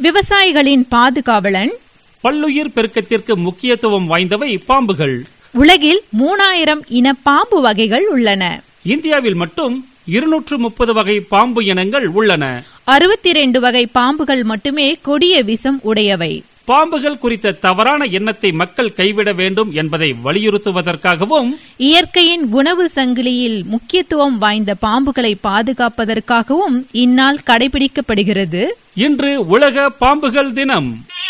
விவசாயிகளின் பாதுகாவலன். பல்லுயிர் பெருக்கத்திற்கு முக்கியத்துவம் வாய்ந்தவை பாம்புகள். உலகில் 3000 இன பாம்பு வகைகள் உள்ளன. இந்தியாவில் மட்டும் 230 வகை பாம்பு இனங்கள் உள்ளன. 62 வகை பாம்புகள் மட்டுமே கொடிய விஷம் உடையவை. பாம்புகள் குறித்த தவறான எண்ணத்தை மக்கள் கைவிட வேண்டும் என்பதை வலியுறுத்துவதற்காகவும், இயற்கையின் உணவு சங்கிலியில் முக்கியத்துவம் வாய்ந்த பாம்புகளை பாதுகாப்பதற்காகவும் இந்நாள் கடைபிடிக்கப்படுகிறது. இன்று உலக பாம்புகள் தினம்.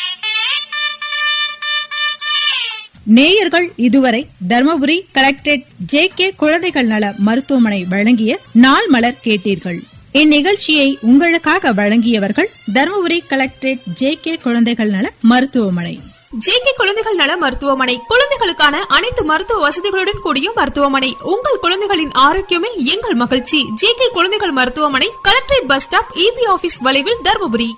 நேயர்கள் இதுவரை தர்மபுரி கலெக்டரேட் ஜே.கே. குழந்தைகள் நல மருத்துவமனை வழங்கிய நாள் மலர் கேட்டீர்கள். இந்நிகழ்ச்சியை உங்களுக்காக வழங்கியவர்கள் தர்மபுரி கலெக்டரேட் ஜே.கே. குழந்தைகள் நல மருத்துவமனை. ஜே.கே. குழந்தைகள் நல மருத்துவமனை குழந்தைகளுக்கான அனைத்து மருத்துவ வசதிகளுடன் கூடிய மருத்துவமனை. உங்கள் குழந்தைகளின் ஆரோக்கியமே எங்கள் மகிழ்ச்சி. ஜே.கே. குழந்தைகள் மருத்துவமனை, collectorate bus stop, EB office வளைவில், தர்மபுரி.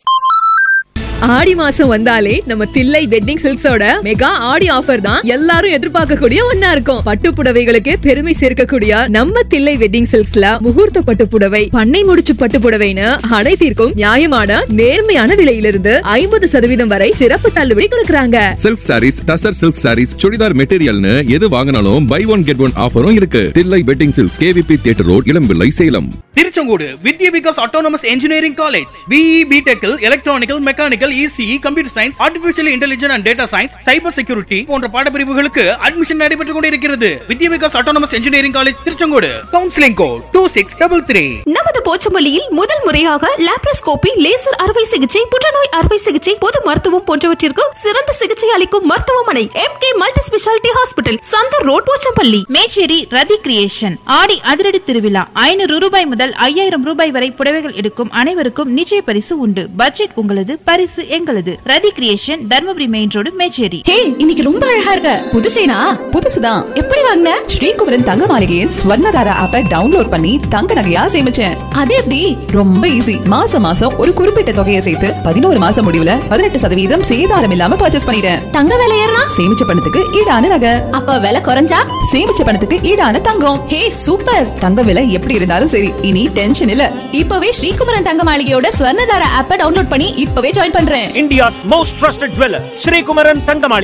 ஆடி மாசம் வந்தாலே நம்ம தில்லை வெட்டிங் சில்க்ஸோட மெகா ஆடி ஆஃபர் தான் எல்லாரும் எதிர்பார்க்கக்கூடிய ஒன்னா இருக்கும். பட்டு புடவைகளுக்கு பெருமை சேர்க்கக்கூடிய நம்ம தில்லை வெட்டிங் சில்க்ஸ்ல முகூர்த்த பட்டு புடவை, பண்ணை முடிச்சு பட்டு புடவைன்னு அனைத்திற்கும் நியாயமான நேர்மையான விலையிலிருந்து 50% வரை சிறப்பு தள்ளுபடி கொடுக்கறாங்க. சில்க் சாரீஸ், டசர் சில்க் சாரீஸ், சுடிதார் மெட்டீரியல்னு எது வாங்கினாலும் பை ஒன் கெட் ஒன் ஆஃபரும் இருக்கு. Thillai wedding silks, KVP theatre road, Ilampillai, Salem. Tiruchengode Vidya Vikas autonomous engineering college. BE, பிடெக்கில் electronical, mechanical, ECE, computer science, artificial intelligence and data science, cyber security போன்ற பாடப்பிரிவுகளுக்கு அட்மிஷன் நடைபெற்றுக் கொண்டிருக்கிறது. வித்யா Vikas autonomous engineering college, Tiruchengode. Counselling code 2633. நமது போச்சம்பள்ளியில் முதல் முறையாக laparoscopy, laser அறுவை சிகிச்சை, புற்றுநோய் அறுவை சிகிச்சை, பொது மருத்துவம் போன்றவற்றிற்கு சிறந்த சிகிச்சை அளிக்கும் மருத்துவமனை MK. Multi speciality hospital, Chandar road, Pochampalli. Mecheri ரதி கிரியேஷன் ஆடி அதிரடி திருவிழா. 500 ரூபாய் முதல் 5000 ரூபாய் வரை புடவைகள் எடுக்கும் அனைவருக்கும் நிச்சய பரிசு உண்டு. பட்ஜெட் உங்களது, பரிசு எங்களது. ரதி creation, Dharmapuri main road, Mecheri. ஹே, இன்னைக்கு ரொம்ப அழகா இருக்க. புது செயினா? புதுசுதான். எப்படி வாங்குன? ஸ்ரீகுமரன் தங்க மாளிகையின் ஸ்வர்ணதாரா ஆப்பை டவுன்லோட் பண்ணி தங்க நகையா சேமிச்சேன். அது எப்படி? ரொம்ப ஈஸி. மாசம் ஒரு குறிப்பிட்ட தொகையை சேர்த்து 11 மாசம் முடிவுல 18% சேதாரம் இல்லாம பர்ச்சேஸ் பண்ணிட்டேன். தங்க விலை ஏறனா? சேமிச்ச பணத்துக்கு ஈடான நகை. அப்ப விலை குறைஞ்சா? சேமிச்ச பணத்துக்கு ஈடான தங்கம். ஹே, சூப்பர். தங்க விலை எப்படி இருந்தாலும் சரி, இனி டென்ஷன் இல்ல. இப்பவே ஸ்ரீகுமரன் தங்க மாளிகையோட ஸ்வர்ணதாரா ஆப்பை டவுன்லோட் பண்ணி இப்பவே ஜாயின் பண்றேன். India's most trusted jeweler, Sri Kumaran Thangamali.